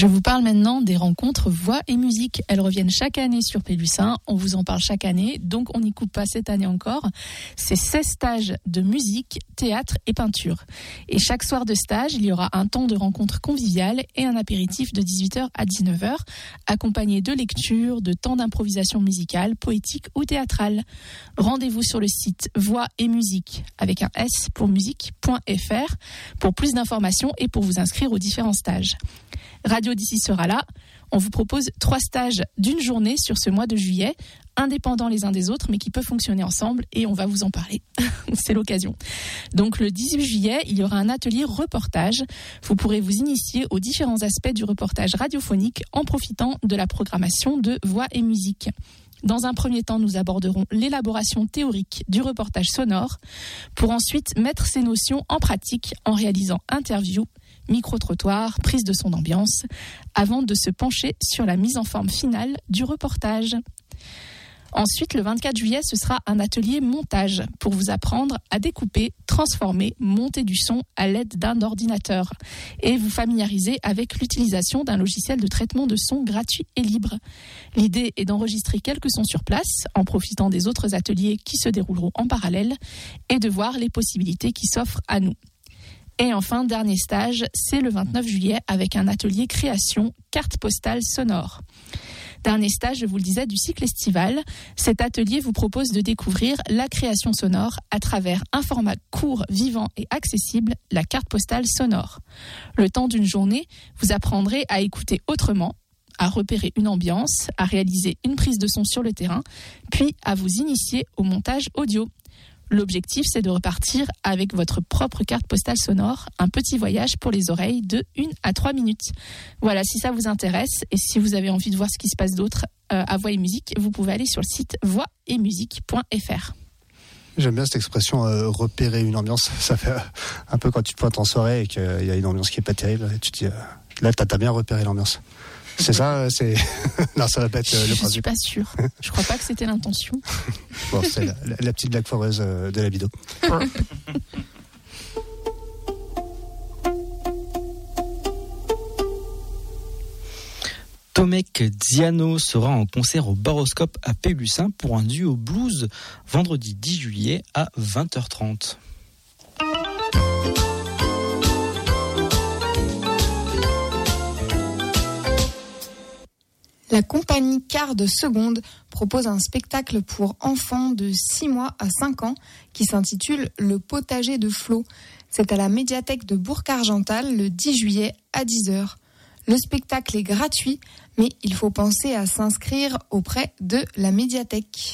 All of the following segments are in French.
Je vous parle maintenant des rencontres Voix et Musique. Elles reviennent chaque année sur Pélussin. On vous en parle chaque année, donc on n'y coupe pas cette année encore. C'est 16 stages de musique, théâtre et peinture. Et chaque soir de stage, il y aura un temps de rencontre conviviale et un apéritif de 18h à 19h, accompagné de lectures, de temps d'improvisation musicale, poétique ou théâtrale. Rendez-vous sur le site Voix et Musique, avec un S pour musique.fr, pour plus d'informations et pour vous inscrire aux différents stages. Radio d'ici sera là. On vous propose 3 stages d'une journée sur ce mois de juillet, indépendants les uns des autres, mais qui peuvent fonctionner ensemble, et on va vous en parler. C'est l'occasion. Donc le 18 juillet, il y aura un atelier reportage. Vous pourrez vous initier aux différents aspects du reportage radiophonique en profitant de la programmation de Voix et Musique. Dans un premier temps, nous aborderons l'élaboration théorique du reportage sonore pour ensuite mettre ces notions en pratique en réalisant interviews, micro-trottoir, prise de son d'ambiance, avant de se pencher sur la mise en forme finale du reportage. Ensuite, le 24 juillet, ce sera un atelier montage pour vous apprendre à découper, transformer, monter du son à l'aide d'un ordinateur et vous familiariser avec l'utilisation d'un logiciel de traitement de son gratuit et libre. L'idée est d'enregistrer quelques sons sur place en profitant des autres ateliers qui se dérouleront en parallèle et de voir les possibilités qui s'offrent à nous. Et enfin, dernier stage, c'est le 29 juillet avec un atelier création carte postale sonore. Dernier stage, je vous le disais, du cycle estival. Cet atelier vous propose de découvrir la création sonore à travers un format court, vivant et accessible, la carte postale sonore. Le temps d'une journée, vous apprendrez à écouter autrement, à repérer une ambiance, à réaliser une prise de son sur le terrain, puis à vous initier au montage audio. L'objectif, c'est de repartir avec votre propre carte postale sonore, un petit voyage pour les oreilles de 1 à 3 minutes. Voilà, si ça vous intéresse et si vous avez envie de voir ce qui se passe d'autre à Voix et Musique, vous pouvez aller sur le site voixetmusique.fr. J'aime bien cette expression repérer une ambiance. Ça fait un peu quand tu te pointes en soirée et qu'il y a une ambiance qui est pas terrible, et tu te dis là t'as bien repéré l'ambiance. C'est ça, c'est... Non, ça va pas être le principe. Je suis pas sûre. Je crois pas que c'était l'intention. Bon, c'est la petite blague foireuse de la vidéo. Tomek Diano sera en concert au Baroscope à Pélussin pour un duo blues vendredi 10 juillet à 20h30. La compagnie Quart de Seconde propose un spectacle pour enfants de 6 mois à 5 ans qui s'intitule Le potager de Flo. C'est à la médiathèque de Bourg-Argental le 10 juillet à 10h. Le spectacle est gratuit, mais il faut penser à s'inscrire auprès de la médiathèque.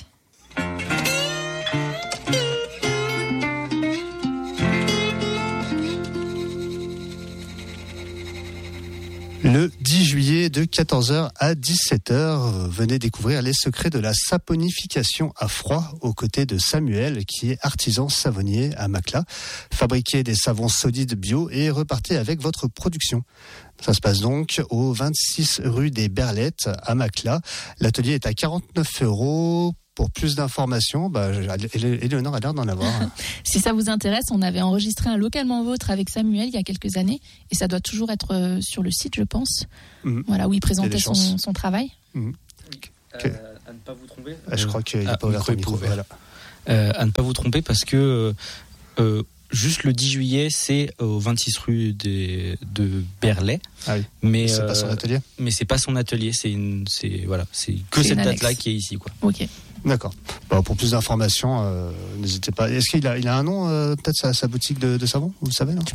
Le 10 juillet de 14h à 17h, venez découvrir les secrets de la saponification à froid aux côtés de Samuel, qui est artisan savonnier à Macla. Fabriquez des savons solides bio et repartez avec votre production. Ça se passe donc au 26 rue des Berlettes à Macla. L'atelier est à 49 €. Pour plus d'informations, Éléonore a l'air d'en avoir. Si ça vous intéresse, on avait enregistré un Localement Vôtre avec Samuel il y a quelques années, et ça doit toujours être sur le site, je pense. Voilà, où il présentait son travail. À ne pas vous tromper. Je crois qu'il n'est pas ouvert au micro. Voilà. À ne pas vous tromper parce que juste le 10 juillet, c'est au 26 rue de Berlay. Ah oui. Mais c'est pas son atelier. Mais c'est pas son atelier. C'est que cette date-là qui est ici, quoi. Ok. D'accord. Bon, pour plus d'informations, n'hésitez pas. Est-ce qu'il a un nom, peut-être sa boutique de savon, vous le savez, non?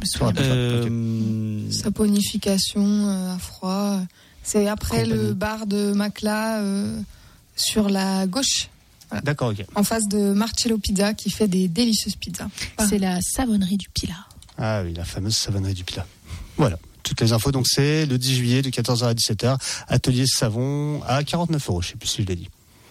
Saponification à froid. C'est après le bar de Macla sur la gauche. Voilà. D'accord, ok. En face de Marcello Pizza qui fait des délicieuses pizzas. C'est la savonnerie du Pilat. Ah oui, la fameuse savonnerie du Pilat. Voilà. Toutes les infos, donc c'est le 10 juillet de 14h à 17h. Atelier savon à 49 €. Je sais plus si je l'ai dit.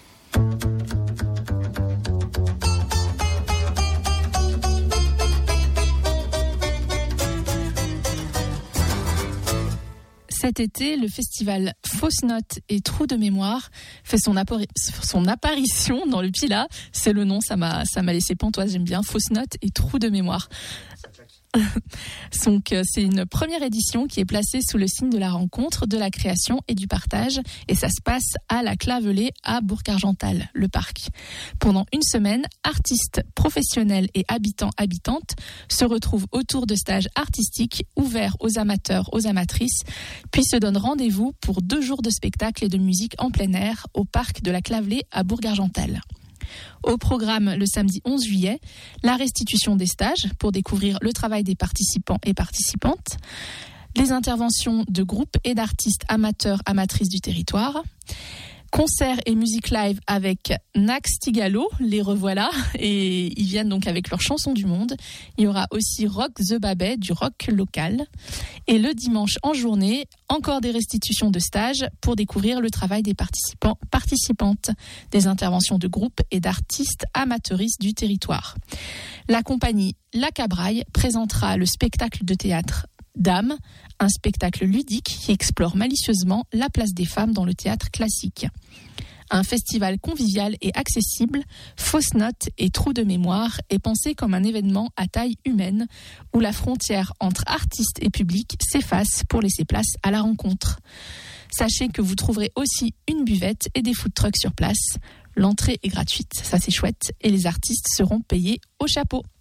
Cet été, le festival Fausses Notes et Trous de mémoire fait son apparition dans le Pilat. C'est le nom, ça m'a laissé pantoise, j'aime bien. Fausses Notes et Trous de mémoire. Donc, c'est une première édition qui est placée sous le signe de la rencontre, de la création et du partage. Et ça se passe à la Clavelée à Bourg-Argental, le parc. Pendant une semaine, artistes professionnels et habitantes se retrouvent autour de stages artistiques ouverts aux amateurs, aux amatrices, puis se donnent rendez-vous pour 2 jours de spectacles et de musique en plein air au parc de la Clavelée à Bourg-Argental. Au programme, le samedi 11 juillet, la restitution des stages pour découvrir le travail des participants et participantes, les interventions de groupes et d'artistes amateurs, amatrices du territoire, concerts et musique live avec Nax Tigalo, les revoilà, et ils viennent donc avec leurs chansons du monde. Il y aura aussi Rock the Babet, du rock local. Et le dimanche en journée, encore des restitutions de stages pour découvrir le travail des participantes, des interventions de groupes et d'artistes amateuristes du territoire. La compagnie La Cabraille présentera le spectacle de théâtre Dame, un spectacle ludique qui explore malicieusement la place des femmes dans le théâtre classique. Un festival convivial et accessible, fausses notes et trous de mémoire est pensé comme un événement à taille humaine où la frontière entre artistes et public s'efface pour laisser place à la rencontre. Sachez que vous trouverez aussi une buvette et des food trucks sur place. L'entrée est gratuite, ça c'est chouette, et les artistes seront payés au chapeau.